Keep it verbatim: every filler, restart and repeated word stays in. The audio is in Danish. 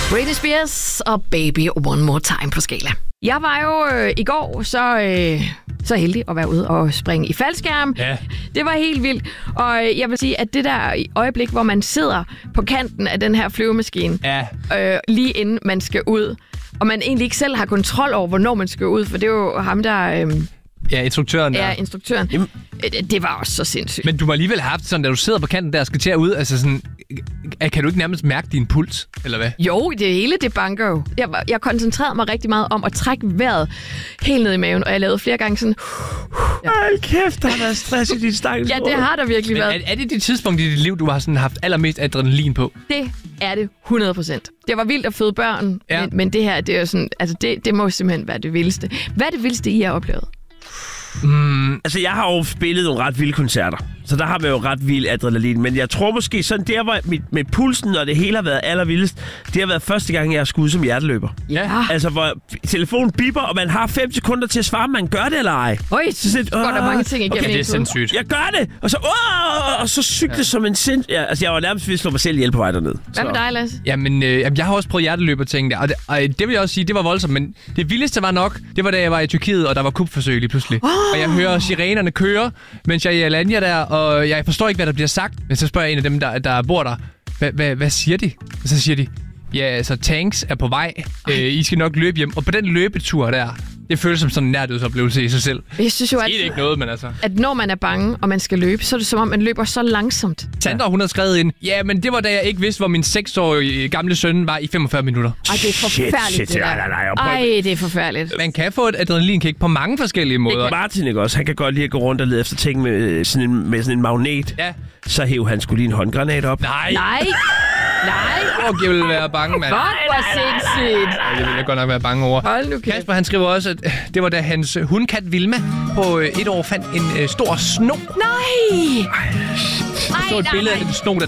Britney Spears og Baby One More Time på Skala. Jeg var jo øh, i går så, øh, så heldig at være ude og springe i faldskærm. Ja. Det var helt vildt. Og øh, jeg vil sige, at det der øjeblik, hvor man sidder på kanten af den her flyvemaskine, ja. øh, lige inden man skal ud, og man egentlig ikke selv har kontrol over, hvornår man skal ud, for det er jo ham, der... Øh, Ja, instruktøren der. Ja, instruktøren. Jamen. Det var også så sindssygt. Men du må alligevel have haft sådan, da du sidder på kanten der og skal til at ud, altså sådan, kan du ikke nærmest mærke din puls, eller hvad? Jo, det hele, det banker jo. Jeg, jeg koncentrerede mig rigtig meget om at trække vejret helt ned i maven, og jeg lavede flere gange sådan... Ja. Hold kæft, der har været stress i dit stakkels. Ja, det har der virkelig Men været. Er, er det det tidspunkt i dit liv, du har sådan haft allermest adrenalin på? Det er det hundrede procent. Det var vildt at føde børn, ja. men, men det her, det er jo sådan, altså det, det må simpelthen være det vildeste. Hvad er det vildeste, I har oplevet? Mm. Altså, jeg har jo spillet nogle ret vilde koncerter, så der har vi jo ret vild adrenalin. Men jeg tror måske sådan, der var mit, med pulsen, og det hele har været allervildest, det har været første gang, jeg har skudt som hjerteløber. Ja. Altså, hvor telefonen bipper, og man har fem sekunder til at svare, om man gør det eller ej. Øj, så sådan, går der mange ting igennem. Okay, det er sindssygt. Jeg gør det! Og så, åh, og så cykle ja. som en sind... Ja, altså, jeg var nærmest ved at slå mig selv ihjel på vej derned. Hvad med dig, Lasse? Jamen, øh, jeg har også prøvet hjerteløberting der, og det, og det vil jeg også sige, det var voldsomt, men det vildeste var nok, det var da jeg var i Tyrkiet, og der var kupforsøg lige pludselig. Oh. Og jeg hører sirenerne køre, mens jeg er i Alanya der, og jeg forstår ikke, hvad der bliver sagt. Men så spørger jeg en af dem, der, der bor der, hvad siger de? Og så siger de, ja, altså tanks er på vej, øh, I skal nok løbe hjem. Og på den løbetur der, det føles som sådan en nærdødsoplevelse i sig selv. Jeg synes jo, at, det er ikke noget, men altså... at når man er bange, og man skal løbe, så er det som om, man løber så langsomt. Sandra, hun har skrevet ind, ja, men det var da jeg ikke vidste, hvor min seksårige gamle søn var i femogfyrre minutter. Ej, det er forfærdeligt, shit, shit, det der. Nej, nej, nej, Ej, det er forfærdeligt. Man kan få et adrenalinkick på mange forskellige måder. Martin, ikke også? Han kan godt lide at gå rundt og lede efter ting med sådan en, med sådan en magnet. Ja. Så hæv han skulle lige en håndgranat op. Nej. Nej. Nej. Og jeg ville være bange, mand. Godt, hvor sindssygt. Ja, det ville jeg godt nok være bange over. Hold nu kæft. Kasper, han skriver også, at det var da hans hundkat Vilma på et år fandt en øh, stor sno. Nej. Ej, så et billede af den sno, der